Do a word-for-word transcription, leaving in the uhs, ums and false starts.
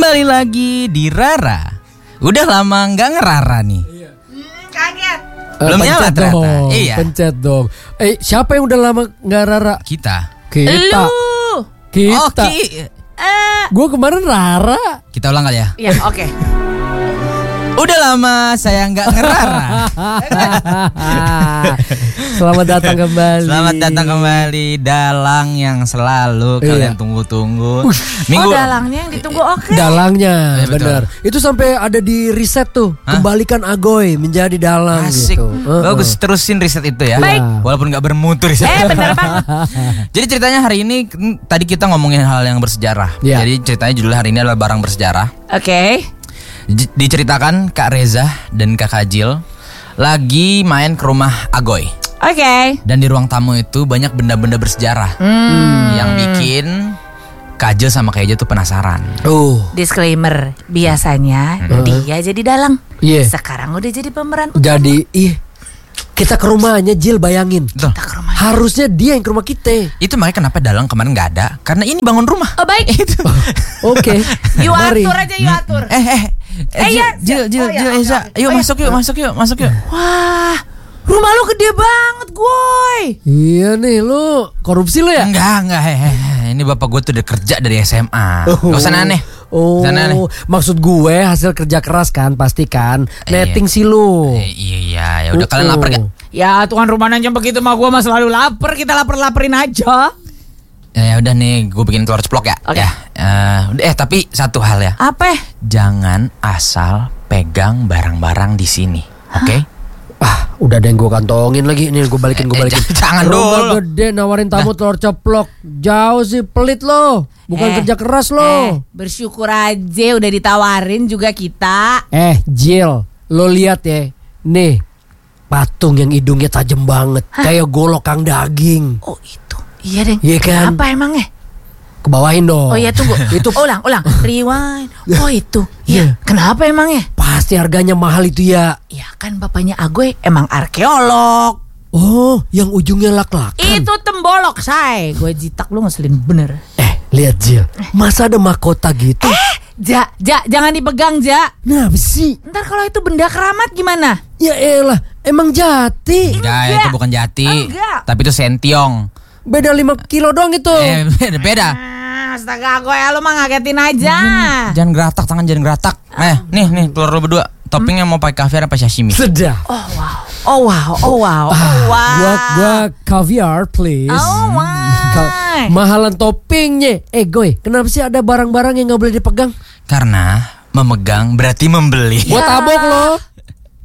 Kembali lagi di Rara. Udah lama nggak ngerara nih. Hmm, kaget. Belum uh, nyala ternyata. Dong, Iya. Pencet dong. Eh, siapa yang udah lama nggak Rara? Kita. Kita. Lu. Kita. Oh, Ki. Eh. Gue kemarin Rara. Kita ulang kali ya. Ya, oke. Okay. Udah lama saya nggak ngerara. Selamat datang kembali. Selamat datang kembali Dalang yang selalu Iya. kalian tunggu-tunggu. Oh, dalangnya yang ditunggu, oke. Okay. Dalangnya, Ya, betul. benar. Itu sampai ada di riset tuh. Hah? Kembalikan Agoy menjadi dalang Asik. gitu. Uh-uh. Bagus, terusin riset itu ya. Baik. Walaupun nggak bermutu riset. Eh, bener banget. Jadi ceritanya hari ini hmm, tadi kita ngomongin hal yang bersejarah. Ya. Jadi ceritanya judul hari ini adalah barang bersejarah. Oke. Okay. J- Diceritakan Kak Reza dan Kak Kajil lagi main ke rumah Agoy. Oke. Okay. Dan di ruang tamu itu banyak benda-benda bersejarah Hmm. yang bikin Kajil sama Kak Eja tuh penasaran. Oh. Disclaimer, biasanya dia jadi dalang. Iya. Sekarang udah jadi pemeran. Jadi, ih. Kita ke rumahnya, Jil, bayangin. Betul. Kita ke rumahnya. Harusnya dia yang ke rumah kita. Itu makanya kenapa Dalang kemarin nggak ada? Karena ini bangun rumah. Oh, baik. Itu. Oke. You Mari. atur aja, you atur. Eh eh. Eh, Jil, ya, Jil, Jil, oh, ya, Jil, oke, Eza. oke. Yuk Oh, ya, masuk yuk, oke. masuk yuk, masuk yuk. Wah, rumah lu gede banget, Goy. Iya nih, lu korupsi lu ya? Enggak, enggak. He, he, he. Ini bapak gue tuh udah kerja dari S M A. Oh. Gak usah aneh. Oh, Gak usah aneh. maksud gue hasil kerja keras kan, pasti kan. Iya. Netting sih lu. Eh, iya, iya. Ya udah kalian Uh-uh. lapar gak? Ya, tuan rumah nanya begitu mah gua mah selalu lapar. Kita lapar-laparin aja. Ya, ya udah nih, gue bikin telur ceplok ya. Oke. Ya. Eh, udah, eh tapi satu hal ya. Apa? Jangan asal pegang barang-barang di sini, oke? Ah, udah ada yang gue kantongin lagi. Ini gue balikin, gue Eh, balikin. j- jangan Rumah dulu. gede nawarin tamu telur ceplok. Jauh sih, pelit lo. Bukan Eh, kerja keras Eh, lo. bersyukur aja udah ditawarin juga kita. Eh, Jil, lo lihat ya. Nih, patung yang hidungnya tajam banget. Kayak golok kang daging. Oh, itu. Iya deh. Iya kan? Apa emangnya? Kebawahin dong. Oh iya, tunggu. Itu ulang, ulang. Rewind. Oh, itu. Iya. Kenapa emangnya? pasti harganya mahal itu ya. Ya kan bapaknya Agoy emang arkeolog. Oh, yang ujungnya lak-lakan. Itu tembolok, say. Gue jitak lu ngeselin bener. Eh, lihat Jil. Masa ada mahkota gitu? Ja, Ja, jangan dipegang, Ja. Nah, besi. Ntar kalau itu benda keramat gimana? Ya elah, emang jati. Enggak, Enggak. itu bukan jati. Enggak. Tapi itu sentiong. Beda lima kilo doang itu. Eh, beda, beda. Ah, astaga, Agoy, lu mah ngagetin aja. Jangan geratak tangan, jangan geratak. Eh, nih, nih telur lu berdua. Toppingnya mau pakai caviar apa sashimi? Sedap. Oh wow, oh wow, oh wow, oh wow. Gua gua caviar please. Oh Ka- my. mahalan toppingnya. Eh Goy, kenapa sih ada barang-barang yang nggak boleh dipegang? Karena memegang berarti membeli. Gua tabok lo.